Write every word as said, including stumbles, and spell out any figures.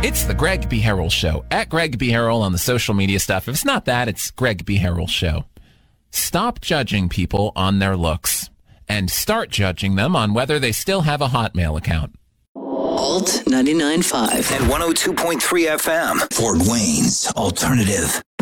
It's the Greg B. Harrell Show. At Greg B. Harrell on the social media stuff. If it's not that, it's Greg B. Harrell Show. Stop judging people on their looks and start judging them on whether they still have a Hotmail account. Alt ninety-nine point five and one oh two point three F M. Fort Wayne's Alternative.